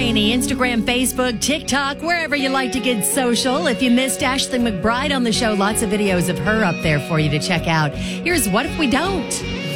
Delaney, Instagram, Facebook, TikTok, wherever you like to get social. If you missed Ashley McBride on the show, lots of videos of her up there for you to check out. Here's What If We Don't?